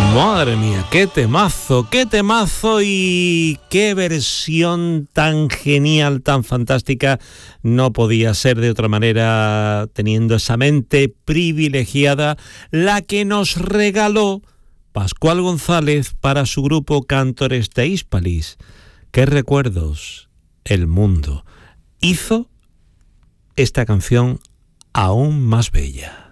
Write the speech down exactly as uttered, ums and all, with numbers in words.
Madre mía, qué temazo, qué temazo y qué versión tan genial, tan fantástica. No podía ser de otra manera, teniendo esa mente privilegiada, la que nos regaló Pascual González para su grupo Cántores de Hispalis. Qué recuerdos, el mundo hizo esta canción aún más bella.